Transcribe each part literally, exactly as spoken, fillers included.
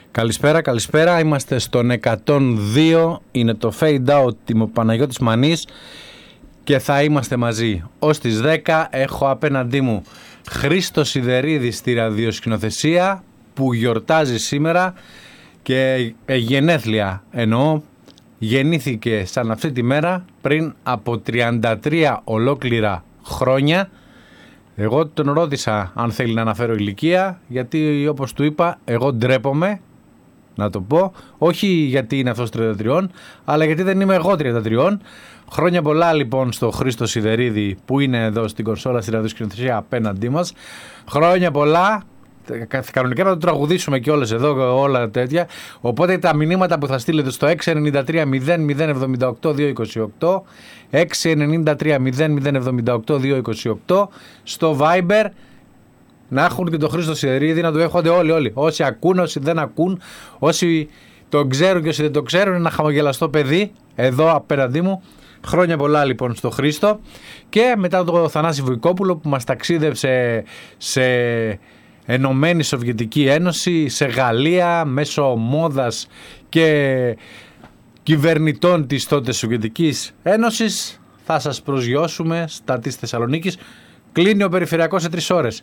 Καλησπέρα, καλησπέρα. Είμαστε στον εκατόν δύο. Είναι το Fade Out, είμαι ο Παναγιώτης Μανής και θα είμαστε μαζί ως τις δέκα. Έχω απέναντί μου Χρήστο Σιδερίδη στη ραδιοσκηνοθεσία που γιορτάζει σήμερα και γενέθλια εννοώ. Γεννήθηκε σαν αυτή τη μέρα πριν από τριάντα τρία ολόκληρα χρόνια. Εγώ τον ρώτησα αν θέλει να αναφέρω ηλικία, γιατί όπως του είπα εγώ ντρέπομαι να το πω, όχι γιατί είναι αυτός τριάντα τρία, αλλά γιατί δεν είμαι εγώ τριάντα τρία. Χρόνια πολλά λοιπόν στο Χρήστο Σιδερίδη που είναι εδώ στην κονσόλα στη ραδιοσκηνοθεσία απέναντί μας. Χρόνια πολλά. Κανονικά να το τραγουδήσουμε και όλες εδώ, όλα τέτοια. Οπότε τα μηνύματα που θα στείλετε στο έξι εννιά τρία μηδέν μηδέν εβδομήντα οκτώ διακόσια είκοσι οκτώ, έξι εννιά τρία μηδέν μηδέν εβδομήντα οκτώ διακόσια είκοσι οκτώ, στο Viber, να έχουν και τον Χρήστο Σιδερίδη, να του έχονται όλοι, όλοι. Όσοι ακούν, όσοι δεν ακούν, όσοι τον ξέρουν και όσοι δεν το ξέρουν, ένα χαμογελαστό παιδί εδώ απέναντί μου. Χρόνια πολλά λοιπόν στο Χρήστο. Και μετά το Θανάση Βουικόπουλο που μας ταξίδευσε σε Ενωμένη Σοβιετική Ένωση, σε Γαλλία, μέσω μόδας και κυβερνητών της τότε Σοβιετικής Ένωσης. Θα σας προσγειώσουμε στα της Θεσσαλονίκης. Κλείνει ο περιφερειακός σε τρεις ώρες.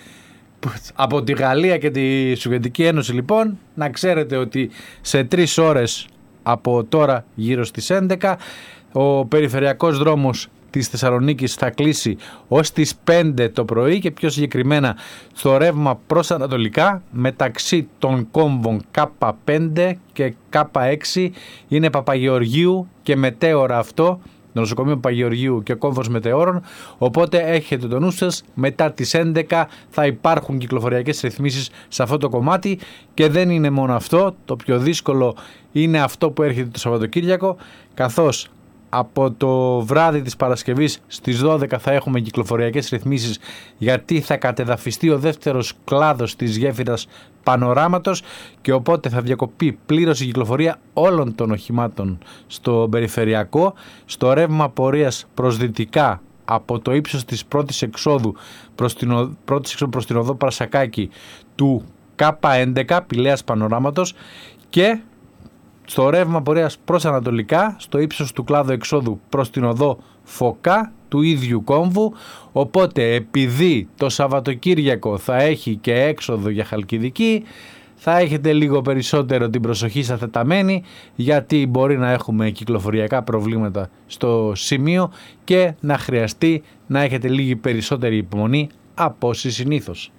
Από τη Γαλλία και τη Σοβιετική Ένωση λοιπόν, να ξέρετε ότι σε τρεις ώρες από τώρα γύρω στις έντεκα ο περιφερειακός δρόμος της Θεσσαλονίκης θα κλείσει ως τις πέντε το πρωί και πιο συγκεκριμένα στο ρεύμα προς ανατολικά μεταξύ των κόμβων Κ πέντε και Κ έξι είναι Παπαγεωργίου και Μετέωρα αυτό, το νοσοκομείο Παπαγεωργίου και κόμβος Μετεώρων, οπότε έχετε το νου σας, μετά τις έντεκα θα υπάρχουν κυκλοφοριακές ρυθμίσεις σε αυτό το κομμάτι και δεν είναι μόνο αυτό, το πιο δύσκολο είναι αυτό που έρχεται το Σαββατοκύριακο, καθώς από το βράδυ της Παρασκευής στις δώδεκα θα έχουμε κυκλοφοριακές ρυθμίσεις γιατί θα κατεδαφιστεί ο δεύτερος κλάδος της γέφυρας Πανοράματος και οπότε θα διακοπεί πλήρως η κυκλοφορία όλων των οχημάτων στο περιφερειακό, στο ρεύμα πορείας προς δυτικά από το ύψος της πρώτης εξόδου προς την, πρώτης εξόδου προς την οδό Πρασακάκη του Κ έντεκα Πηλαίας Πανοράματος και στο ρεύμα πορείας προς ανατολικά, στο ύψος του κλάδου εξόδου προς την οδό Φωκά του ίδιου κόμβου. Οπότε επειδή το Σαββατοκύριακο θα έχει και έξοδο για Χαλκιδική, θα έχετε λίγο περισσότερο την προσοχή σας τεταμένη, γιατί μπορεί να έχουμε κυκλοφοριακά προβλήματα στο σημείο και να χρειαστεί να έχετε λίγη περισσότερη υπομονή από όσοι συνήθως.